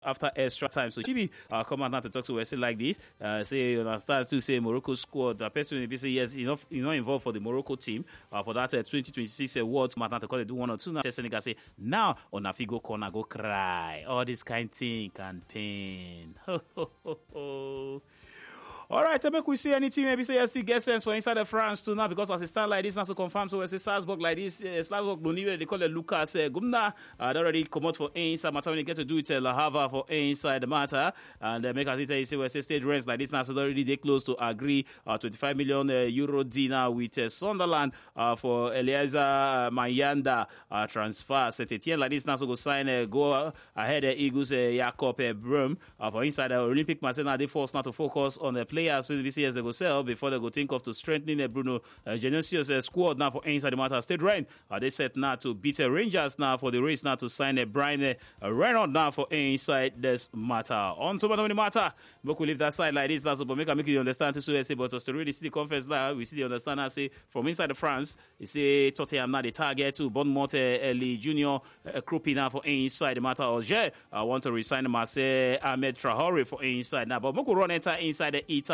after extra time. So Chibi come out now to talk to us like this. Say you understand to say Morocco squad. The person will say yes, you're not involved for the Morocco team for that 2026 World Cup. Now to call it do 1 or 2. Now Senegal say now on a figo corner go cry. All this kind of thing can pain. All right, I make we see any team maybe say yes, still get sense for inside of France too now because as it stand like this, now to confirm so we say Salzburg like this, Salzburg don't even they call it Lucas Gumna. They already come out for inside matter when they get to do it La Havre for inside the matter and make us say we say state rents like this now so already they close to agree 25 million euro deal with Sunderland for Eliezer Mayanda transfer. Saint-Etienne like this now so go sign go ahead Eagles Jacob Brum for inside the Olympic Marseille now they force now to focus on the play. So the BCS they go sell before they go think of to strengthening Bruno Genesius squad now for inside the matter. State Ryan they set now to beat Rangers now for the race now to sign Brian Reynolds now for inside this matter. On to the matter, but we leave that side like this now so but make you understand to say but to really see the conference now we see the understand now say from inside the France you say Tottenham now the target to Bournemouth Lee Junior Krupi now for inside the matter. Alger I want to resign Marseille Ahmed Traoré for inside now but we run enter inside the Italy.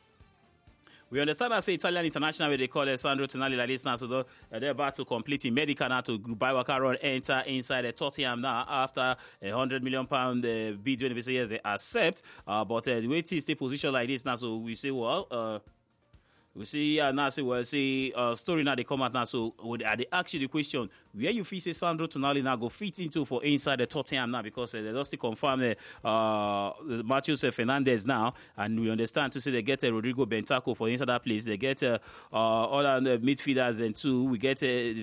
We understand that say Italian international where they call Sandro Tonali like this now, so they're about to complete in medical now to buy Wakaron enter inside the Tottenham now after £100 million bid when they say yes they accept. But the way it is the position like this now, so we say well. We see now say well see story now they come out now so they ask you the question where you feel say Sandro Tonali now go fit into for inside the Tottenham now because they just confirm Matheus Fernandes now and we understand to say they get Rodrigo Bentancur for inside that place they get other midfielders and two we get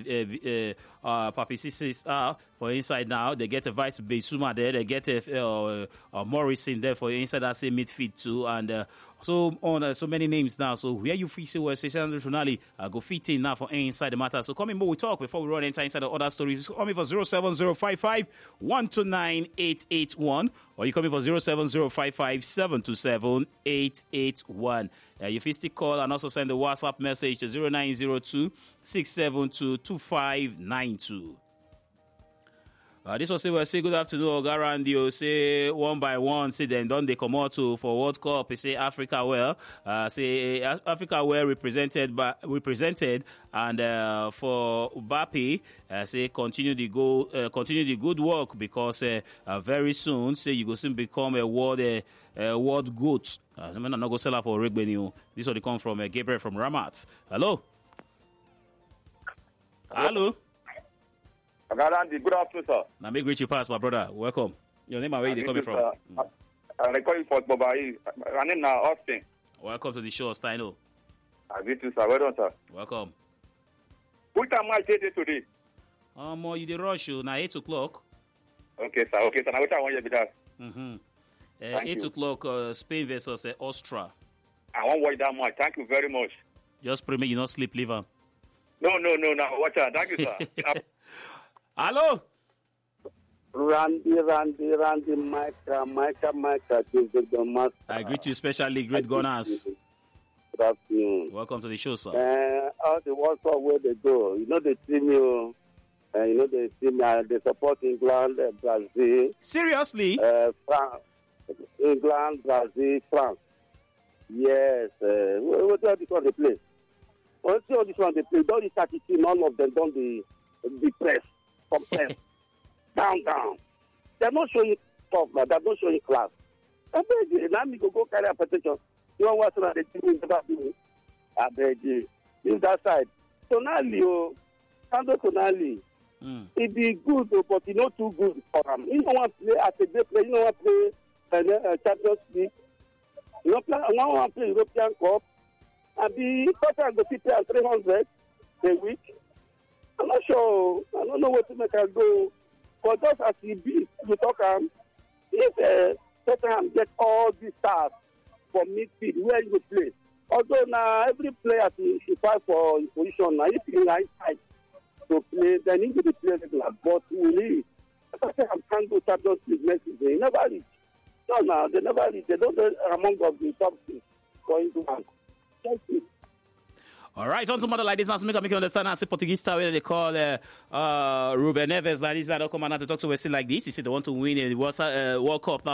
Papi Cisse for inside now they get Vice Bissouma there they get Morrison there for inside that same midfield too and so on so many names now so where you feel say well Sandro Tonali go fit in now for inside the matter so coming more we talk before we run enter inside the other stories coming for 07055 129 881 or you coming for 07055 727 881 you feel still call and also send the WhatsApp message to 0902 672 2592. This was say good afternoon, Ogarandio. Say one by one, say then don't they come out to for World Cup? Say Africa well, say Africa well represented and for Mbappe, say continue the good work because very soon say you go soon become a world goat. I'm not go sell out for Regbeni. This one they come from Gabriel from Ramat. Hello. Good afternoon, sir. Now, make greet you pass, my brother. Welcome. Your name and where you coming from? I'm calling for Bobai. My name is Austin. Welcome to the show, Steino. I greet you, sir. Well done, sir. Welcome. What time I take today? You the rush you now 8 o'clock. Okay, sir. Now what I want you to be that. 8 o'clock. Spain versus Austria. I won't watch that much. Thank you very much. Just pray me you not sleep, leave him. No. Watch out. Thank you, sir. Hello. Randy, Micah. I greet you especially, great gunners. Good afternoon. Welcome to the show, sir. All the World Cup where they go, they see me. They see me. They support England, Brazil. Seriously? France, England, Brazil, France. Yes. What are they play? What's all this one they play? Don't start to see all of them. Don't be pressed. Compressed. down. They're not showing stuff, they're not showing class. I beg you, now me go carry a petition. You want what's on the team never do. I beg you. Leave that side. Tonali, Sandro Tonali. It be good, but it's not too good for him. You don't want to play as a great player, you don't want to play Champions League. You don't want to play European Cup. And the person go sit there 300 a week. I'm not sure. I don't know what to make her go. But just as he be, you talk if Tottenham get all these stars from midfield, where you play. Although now every player should fight for his position. Now if you like to play, then he will play regular. But we need. Tottenham can't go Champions League next season. They never reach. No, they never reach. They don't among the top teams going to bank. Thank you. All right, on to mother like this now to make you understand and say Portuguese style where they call Ruben Neves like this. I don't come out to talk to us like this. He said they want to win the World Cup now.